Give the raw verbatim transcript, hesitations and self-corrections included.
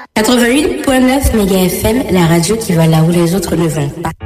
quatre-vingt-huit virgule neuf méga F M, la radio qui va là où les autres ne vont pas.